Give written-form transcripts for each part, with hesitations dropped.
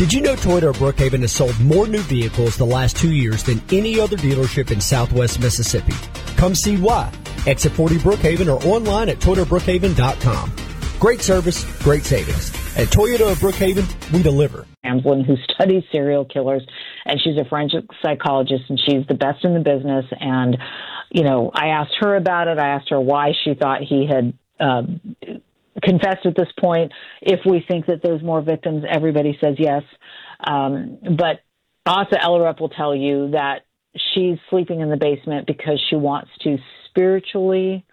Did you know Toyota of Brookhaven has sold more new vehicles the last 2 years than any other dealership in Southwest Mississippi? Come see why. Exit 40 Brookhaven or online at ToyotaBrookhaven.com. Great service, great savings. At Toyota of Brookhaven, we deliver. Amslin, who studies serial killers, and she's a forensic psychologist, and she's the best in the business. And, I asked her about it. I asked her why she thought he had confessed at this point. If we think that there's more victims, everybody says yes. But Asa Ellerup will tell you that she's sleeping in the basement because she wants to spiritually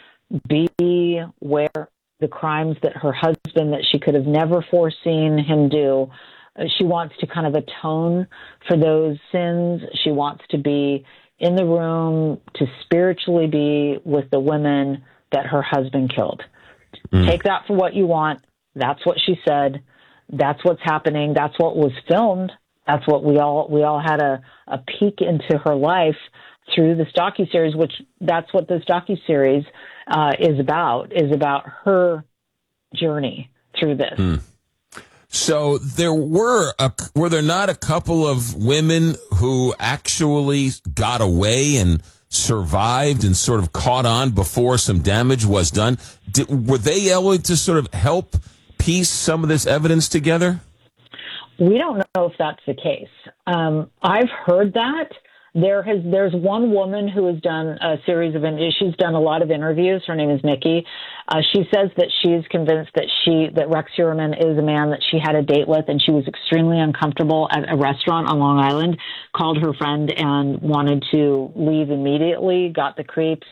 be where the crimes that her husband, that she could have never foreseen him do, she wants to kind of atone for those sins. She wants to be in the room to spiritually be with the women that her husband killed. Take that for what you want. That's what she said. That's what's happening. That's what was filmed. That's what we all had a peek into her life through this docuseries, which that's what this docuseries is about her journey through this. So were there not a couple of women who actually got away and survived and sort of caught on before some damage was done? Were they able to sort of help piece some of this evidence together? We don't know if that's the case. I've heard that. There's one woman who has done a series of, she's done a lot of interviews. Her name is Nikki. She says that she's convinced that Rex Heuermann is a man that she had a date with, and she was extremely uncomfortable at a restaurant on Long Island, called her friend and wanted to leave immediately, got the creeps.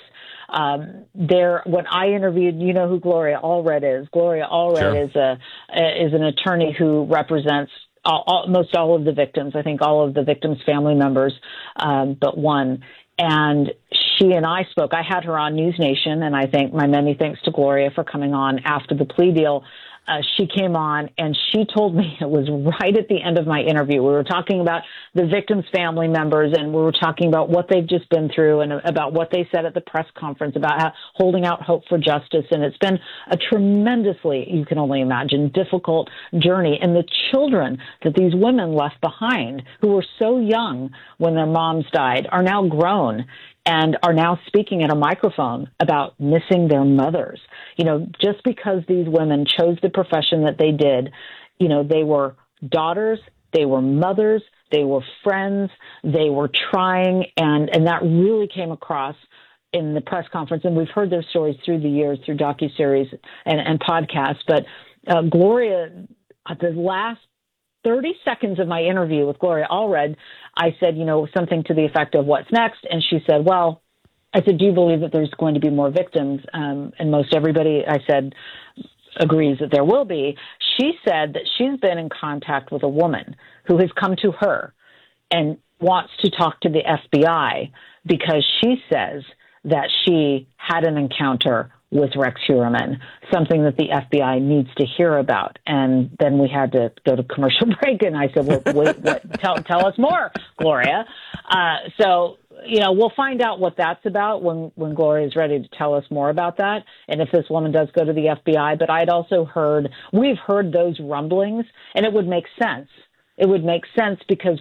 When I interviewed, you know who Gloria Allred is. Gloria Allred is an attorney who represents most all of the victims. I think all of the victims' family members, but one. And she and I spoke. I had her on News Nation, and I think my many thanks to Gloria for coming on after the plea deal. She came on, and she told me, it was right at the end of my interview. We were talking about the victims' family members, and we were talking about what they've just been through and about what they said at the press conference about holding out hope for justice. And it's been a tremendously, you can only imagine, difficult journey. And the children that these women left behind, who were so young when their moms died, are now grown and are now speaking at a microphone about missing their mothers. Just because these women chose the profession that they did, they were daughters, they were mothers, they were friends, they were trying, and that really came across in the press conference. And we've heard their stories through the years, through docuseries and podcasts. But Gloria, at the last 30 seconds of my interview with Gloria Allred, I said, something to the effect of, what's next? And she said, well, I said, do you believe that there's going to be more victims? And most everybody, I said, agrees that there will be. She said that she's been in contact with a woman who has come to her and wants to talk to the FBI because she says that she had an encounter with Rex Heuermann, something that the FBI needs to hear about. And then we had to go to commercial break, and I said, well, wait, what? Tell us more, Gloria. So, we'll find out what that's about when Gloria is ready to tell us more about that, and if this woman does go to the FBI. But I'd also we've heard those rumblings, and it would make sense. It would make sense because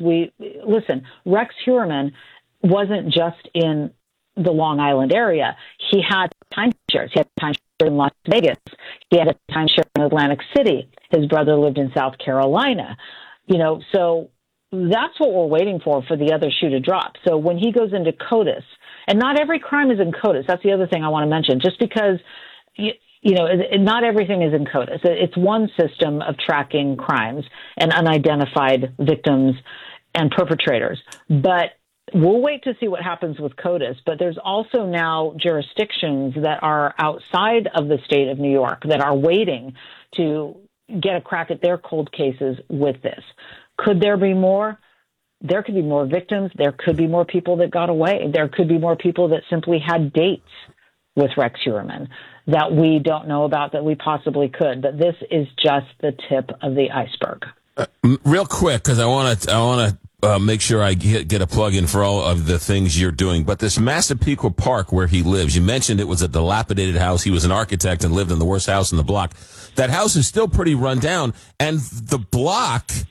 Rex Heuermann wasn't just in the Long Island area. He had timeshares. He had timeshare in Las Vegas. He had a timeshare in Atlantic City. His brother lived in South Carolina. So that's what we're waiting for the other shoe to drop. So when he goes into CODIS, and not every crime is in CODIS. That's the other thing I want to mention. Just because, not everything is in CODIS. It's one system of tracking crimes and unidentified victims and perpetrators. But we'll wait to see what happens with CODIS, but there's also now jurisdictions that are outside of the state of New York that are waiting to get a crack at their cold cases with this. Could there be more? There could be more victims. There could be more people that got away. There could be more people that simply had dates with Rex Heuermann that we don't know about, that we possibly could. But this is just the tip of the iceberg. Real quick, because I want to make sure I get a plug in for all of the things you're doing. But this Massapequa Park where he lives, you mentioned it was a dilapidated house. He was an architect and lived in the worst house in the block. That house is still pretty run down, and the block